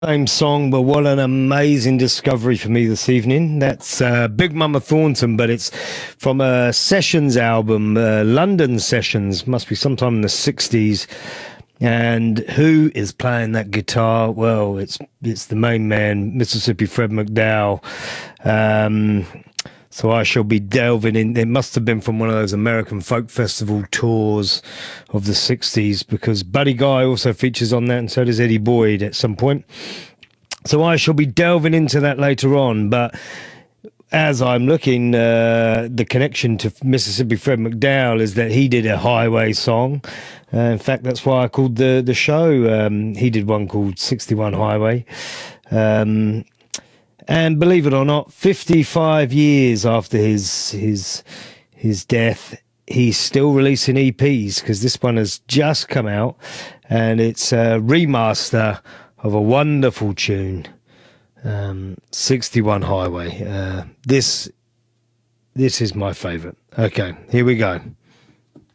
Same song, but what an amazing discovery for me this evening. That's Big Mama Thornton, but it's from a Sessions album, London Sessions, must be sometime in the 60s. And who is playing that guitar? Well, it's the main man, Mississippi Fred McDowell. Um, so I shall be delving in. It must have been from one of those American folk festival tours of the 60s because Buddy Guy also features on that, and so does Eddie Boyd at some point. So I shall be delving into that later on. But as I'm looking, the connection to Mississippi Fred McDowell is that he did a highway song. In fact, that's why I called the show. He did one called 61 Highway. And believe it or not, 55 years after his death, he's still releasing EPs because this one has just come out, and it's a remaster of a wonderful tune, 61 Highway. This is my favourite. Okay, here we go.